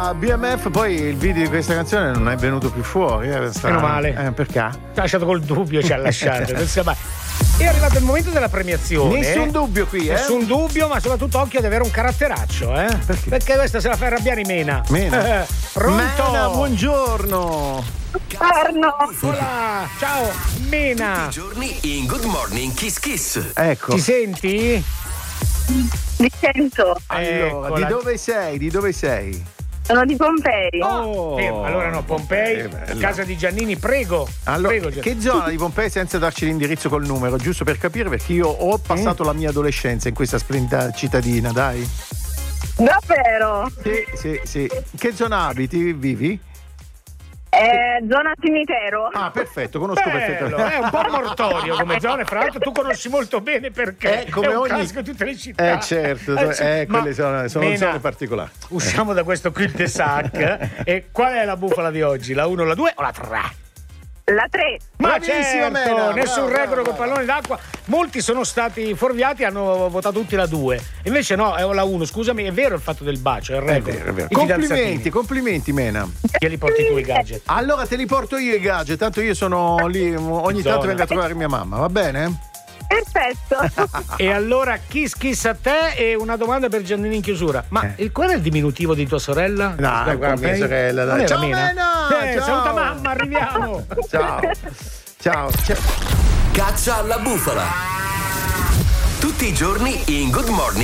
la BMF, poi il video di questa canzone non è venuto più fuori. Meno male. Perché? Ci ha lasciato col dubbio, ci ha lasciato. È arrivato il momento della premiazione. Nessun dubbio qui, Nessun dubbio, ma soprattutto occhio ad avere un caratteraccio, Perché questa se la fa arrabbiare Mena. Pronto? Mena, buongiorno. Hola, ciao, Mena. Tutti i giorni in Good Morning Kiss Kiss. Ecco. Ti senti? Mi sento. Allora, Eccola. Di dove sei? Sono di Pompei. Allora no, Pompei, casa di Giannini, prego. Allora, Prego, Giannini. che zona di Pompei, senza darci l'indirizzo col numero, giusto per capire, perché io ho passato la mia adolescenza in questa splendida cittadina, dai. Davvero? Sì. Che zona abiti, vivi? Zona cimitero. Ah, perfetto, conosco perfettamente. È un po' mortorio come zona, fra l'altro tu conosci molto bene perché come è un ogni classico di tutte le città. Certo, Ma, quelle sono Mena, zone particolari. Usciamo da questo cul de sac. E qual è la bufala di oggi? La 1, la 2 o la 3? La 3. Ma Bravissima, certo, Mena, nessun bravo, record col pallone d'acqua. Molti sono stati fuorviati, hanno votato tutti la 2. Invece no, è la 1, scusami, è vero il fatto del bacio, è il record. È vero. I Complimenti, Mena. Glieli porti tu i gadget. Allora te li porto io i gadget, tanto io sono lì, ogni tanto vengo a trovare mia mamma, va bene? Perfetto. E allora kiss a te e una domanda per Giannini in chiusura. Ma qual è il diminutivo di tua sorella? No, guarda mia sorella, dai. Non era Ciao Mena? Mena! Ciao. Saluta mamma, arriviamo. Ciao. Caccia alla bufala. Tutti i giorni in Good Morning